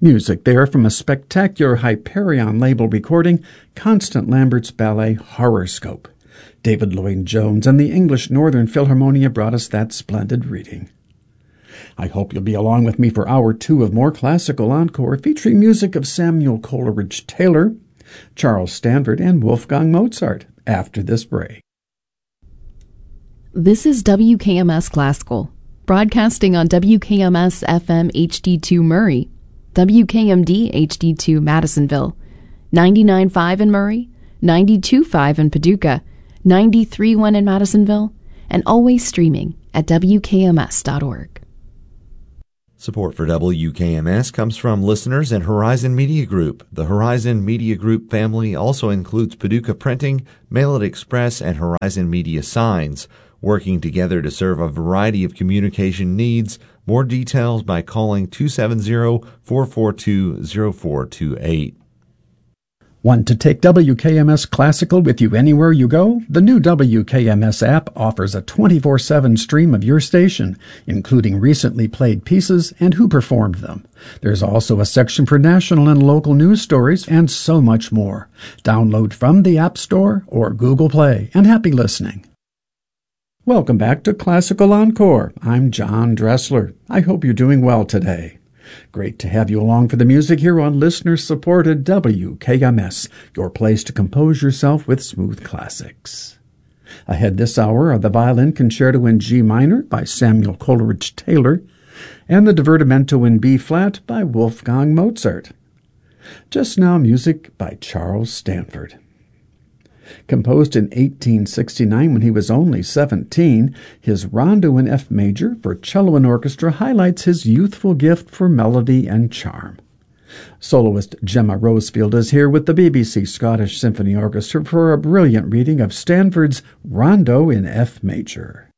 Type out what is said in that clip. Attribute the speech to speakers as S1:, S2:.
S1: Music there from a spectacular Hyperion label recording, Constant Lambert's ballet Horoscope. David Lloyd-Jones and the English Northern Philharmonia brought us that splendid reading. I hope you'll be along with me for Hour 2 of more Classical Encore, featuring music of Samuel Coleridge Taylor, Charles Stanford, and Wolfgang Mozart after this break.
S2: This is WKMS Classical, broadcasting on WKMS FM HD2 Murray, WKMD HD2 Madisonville, 99.5 in Murray, 92.5 in Paducah, 93.1 in Madisonville, and always streaming at WKMS.org.
S3: Support for WKMS comes from listeners and Horizon Media Group. The Horizon Media Group family also includes Paducah Printing, Mail It Express, and Horizon Media Signs, working together to serve a variety of communication needs. More details by calling 270-442-0428.
S1: Want to take WKMS Classical with you anywhere you go? The new WKMS app offers a 24/7 stream of your station, including recently played pieces and who performed them. There's also a section for national and local news stories and so much more. Download from the App Store or Google Play, and happy listening. Welcome back to Classical Encore. I'm John Dressler. I hope you're doing well today. Great to have you along for the music here on listener-supported WKMS, your place to compose yourself with smooth classics. Ahead this hour are the Violin Concerto in G minor by Samuel Coleridge Taylor and the Divertimento in B-flat by Wolfgang Mozart. Just now, music by Charles Stanford. Composed in 1869 when he was only 17, his Rondo in F major for cello and orchestra highlights his youthful gift for melody and charm. Soloist Gemma Rosefield is here with the BBC Scottish Symphony Orchestra for a brilliant reading of Stanford's Rondo in F major.